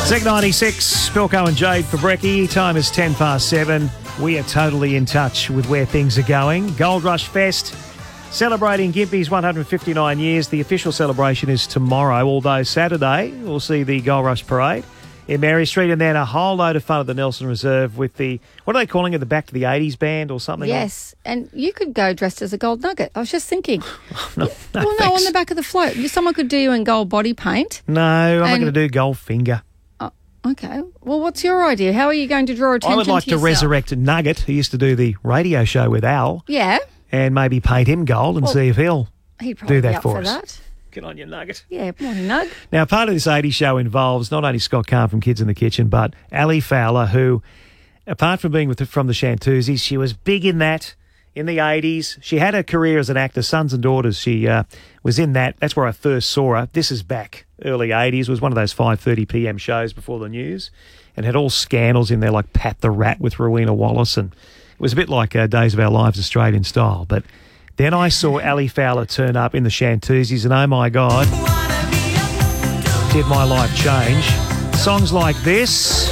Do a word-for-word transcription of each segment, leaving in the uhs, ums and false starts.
Zig ninety-six, Philco and Jade for brekkie. Time is ten past seven. We are totally in touch with where things are going. Gold Rush Fest, celebrating Gympie's one hundred fifty-nine years. The official celebration is tomorrow, although Saturday we'll see the Gold Rush Parade in Mary Street, and then a whole load of fun at the Nelson Reserve with the, what are they calling it, the Back to the eighties band or something? Yes, and you could go dressed as a gold nugget. I was just thinking. no, no, well, no, on the back of the float. Someone could do you in gold body paint. No, I'm not And- going to do gold finger. Oh, okay. Well, what's your idea? How are you going to draw attention I would like to, yourself? resurrect Nugget, who used to do the radio show with Al, Yeah. and maybe paint him gold and Well, see if he'll He'd probably do that be up for for us. that. Good on you, Nugget. Yeah, morning, Nug. Now, part of this eighties show involves not only Scott Kahn from Kids in the Kitchen, but Ali Fowler, who, apart from being with the, from the Shantuzis, she was big in that in the eighties. She had a career as an actor, Sons and Daughters. She uh, was in that. That's where I first saw her. This is back early eighties. It was one of those five thirty p.m. shows before the news, and had all scandals in there like Pat the Rat with Rowena Wallace, and it was a bit like uh, Days of Our Lives Australian style. But then I saw Ali Fowler turn up in the Shantuzis, and oh my God, did my life change. Songs like this,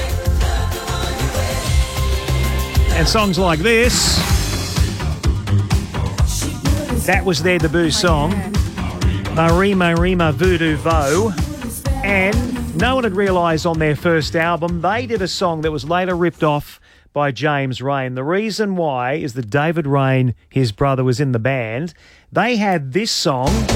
and songs like this. That was their debut song, Marima Rima Voodoo Vo. And no one had realised on their first album, they did a song that was later ripped off by James Rain. The reason why is that David Rain, his brother, was in the band. They had this song